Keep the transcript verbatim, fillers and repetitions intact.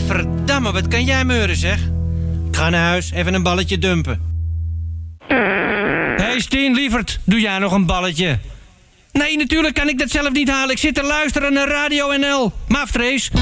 Gadverdamme, wat kan jij meuren, zeg? Ik ga naar huis, even een balletje dumpen. Hé, hey Stien, lieverd, doe jij nog een balletje? Nee, natuurlijk kan ik dat zelf niet halen. Ik zit te luisteren naar Radio N L. Maftrace.